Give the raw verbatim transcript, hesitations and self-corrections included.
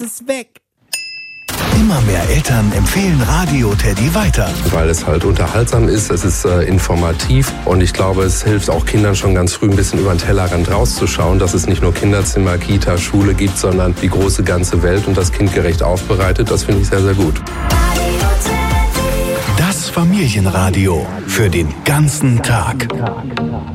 ist weg. Immer mehr Eltern empfehlen Radio Teddy weiter. Weil es halt unterhaltsam ist, es ist äh, informativ und ich glaube, es hilft auch Kindern schon ganz früh ein bisschen über den Tellerrand rauszuschauen, dass es nicht nur Kinderzimmer, Kita, Schule gibt, sondern die große ganze Welt und das kindgerecht aufbereitet. Das finde ich sehr, sehr gut. Das Familienradio für den ganzen Tag.